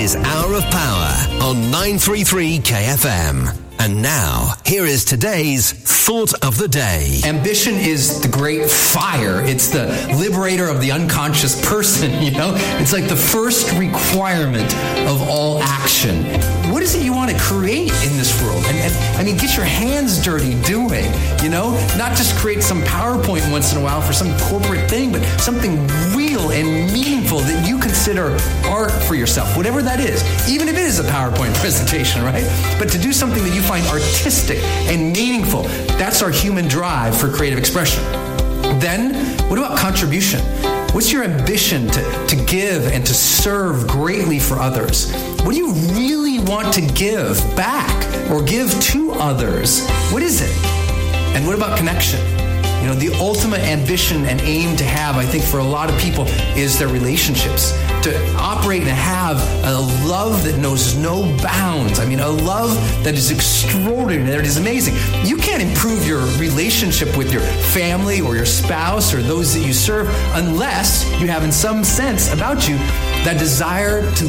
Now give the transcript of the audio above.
is Hour of Power on 933 KFM. And now, here is today's Thought of the Day. Ambition is the great fire. It's the liberator of the unconscious person, you know? It's like the first requirement of all action. What is it you want to create in this world? And I mean, get your hands dirty doing, you know? Not just create some PowerPoint once in a while for some corporate thing, but something real and meaningful that you consider art for yourself, whatever that is. Even if it is a PowerPoint presentation, right? But to do something that you find artistic and meaningful, that's our human drive for creative expression. Then, what about contribution? What's your ambition to give and to serve greatly for others? What do you really want to give back or give to others? What is it? And what about connection? You know, the ultimate ambition and aim to have, I think, for a lot of people is their relationships. To operate and have a love that knows no bounds. I mean, a love that is extraordinary, that is amazing. You can't improve your relationship with your family or your spouse or those that you serve unless you have, in some sense about you, that desire to